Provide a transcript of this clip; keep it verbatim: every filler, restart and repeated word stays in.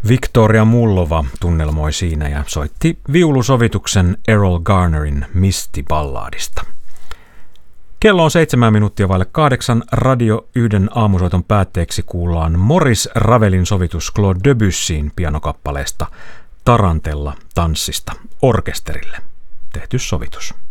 Victoria Mullova tunnelmoi siinä ja soitti viulusovituksen Errol Garnerin Misty-balladista. Kello on seitsemän minuuttia vaille kahdeksan. Radio yhden aamusoiton päätteeksi kuullaan Maurice Ravelin sovitus Claude Debussyin pianokappaleesta Tarantella tanssista orkesterille tehty sovitus.